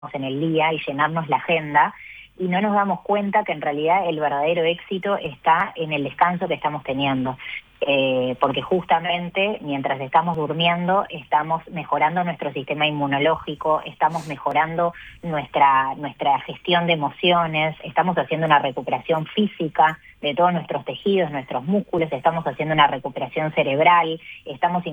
en el día y llenarnos la agenda, y no nos damos cuenta que en realidad el verdadero éxito está en el descanso que estamos teniendo. Porque justamente mientras estamos durmiendo estamos mejorando nuestro sistema inmunológico, estamos mejorando nuestra gestión de emociones, estamos haciendo una recuperación física de todos nuestros tejidos, nuestros músculos, estamos haciendo una recuperación cerebral, estamos